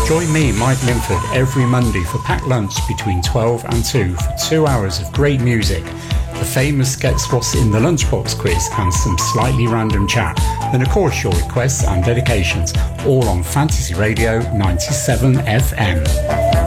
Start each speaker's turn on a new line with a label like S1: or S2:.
S1: Join me, Mike Linford, every Monday for packed lunch between 12 and 2 for 2 hours of great music, the famous Guess What's in the Lunchbox quiz and some slightly random chat. Then of course your requests and dedications, all on Fantasy Radio 97 FM.